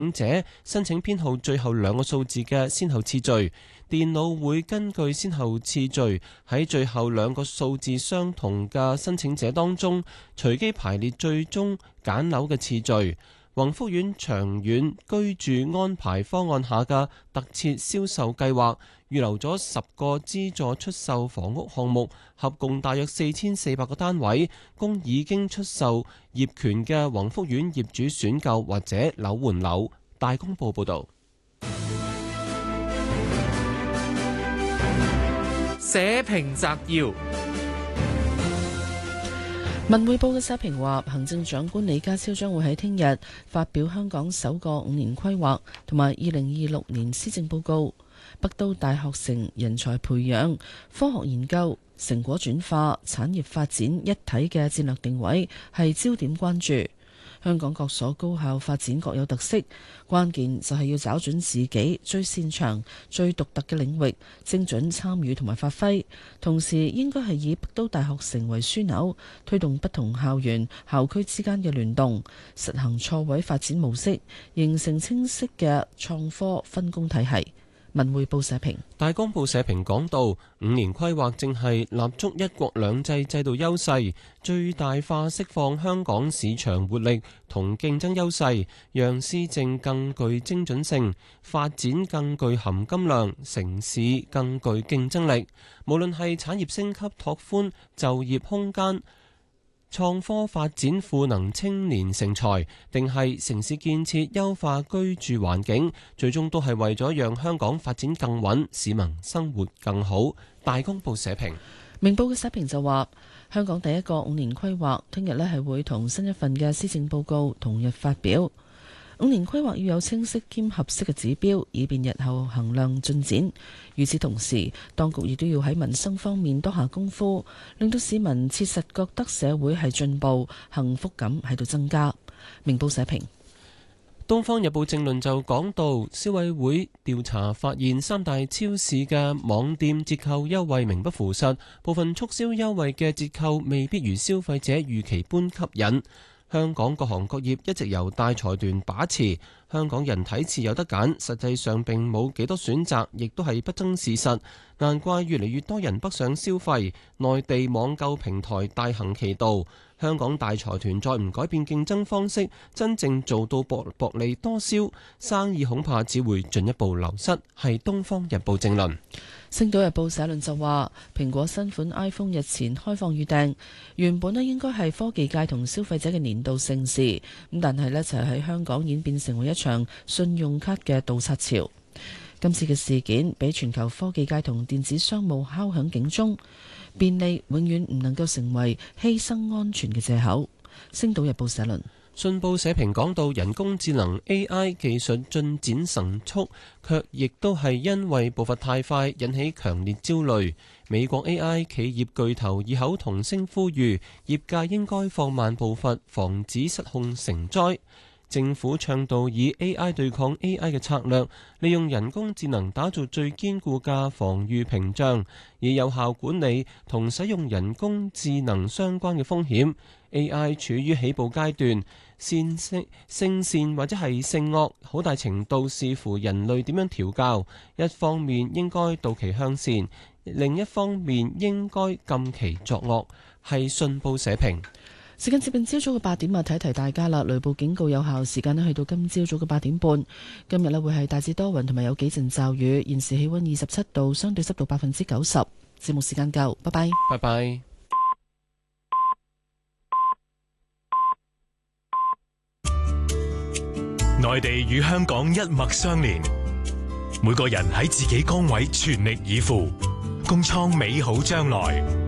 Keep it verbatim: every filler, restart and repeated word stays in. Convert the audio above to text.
者申請編號最後兩個數字嘅先後次序，電腦會根據先後次序喺最後兩個數字相同嘅申請者當中隨機排列最終揀樓嘅次序。宏福苑長遠居住安排方案下嘅特設銷售計劃預留咗十個資助出售房屋項目，合共大約四千四百個單位，供已經出售業權嘅宏福苑業主選購或者樓換樓。大公報報道。 社評摘要。 文匯報嘅社評話，行政長官李家超將會喺聽日發表香港首個五年規劃同埋二零二六年施政報告。北都大學城人才培養、科學研究、成果轉化、產業發展一體嘅戰略定位係焦點關注。香港各所高校發展各有特色，關鍵就係要找準自己最擅長、最獨特嘅領域，精準參與同埋發揮。同時應該係以北都大學城為樞紐，推動不同校園、校區之間嘅聯動，實行錯位發展模式，形成清晰嘅創科分工體系。文匯報社評。 大公報社評講到，五年規劃正係立足一國兩制制度優勢，最大化釋放香港市場活力同競爭優勢，讓施政更具精準性，發展更具含金量，城市更具競爭力。無論係產業升級拓寬就業空間，創科發展賦能青年成才，定係城市建設優化居住環境，最終都係為咗讓香港發展更穩，市民生活更好。大公報社評。 明報嘅社評就話，香港第一個五年規劃聽日呢係會同新一份嘅施政報告同日發表。五年規劃要有清晰兼合適嘅指標，以便日後衡量進展。與此同時，當局亦都要喺民生方面多下功夫，令到市民切實覺得社會係進步，幸福感喺度增加。明報社評。《 東方日報》政論就講到，消委會調查發現，三大超市嘅網店折扣優惠名不符實，部分促銷優惠嘅折扣未必如消費者預期般吸引。香港各行各業一直由大財團把持，香港人睇似有得揀，實際上並冇幾多選擇，亦都係不爭事實。難怪越嚟越多人北上消費，內地網購平台大行其道。香港大財團再唔改變競爭方式，真正做到薄薄利多銷，生意恐怕只會進一步流失。係《東方日報》政論。 《星島日報》社論就話，蘋果新款 iPhone 日前開放預訂，原本咧應該係科技界同消費者嘅年度盛事，咁但係呢就喺香港演變成為一場信用卡嘅盜刷潮。今次嘅事件俾全球科技界同電子商務敲響警鐘，便利永遠唔能夠成為犧牲安全嘅藉口。《星島日報》社論。 信報社評講到，人工智能 A I 技術進展神速，卻亦都係因為步伐太快，引起強烈焦慮。美國 A I 企業巨頭異口同聲呼籲，業界應該放慢步伐，防止失控成災。政府倡導以 A I 對抗 A I 嘅策略，利用人工智能打造最堅固嘅防禦屏障，以有效管理同使用人工智能相關嘅風險。A I 處於起步階段，善性性善或者係性惡，好大程度視乎人類點樣調教。一方面應該導其向善，另一方面應該禁其作惡。係信報社評。 時間接近朝早嘅八點啊，提一提大家啦。雷暴警告有效時間咧，去到今朝早嘅八點半。今日咧會係大致多雲同埋有幾陣驟雨。現時氣溫二十七度，相對濕度百分之九十。節目時間夠，拜拜。 拜拜。 內地與香港一脈相連，每個人喺自己崗位全力以赴，共創美好將來。